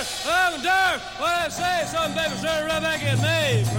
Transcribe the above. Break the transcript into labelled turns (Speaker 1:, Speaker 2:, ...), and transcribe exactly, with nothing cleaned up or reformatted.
Speaker 1: I'm dark. What I say, some baby, turn right back at me.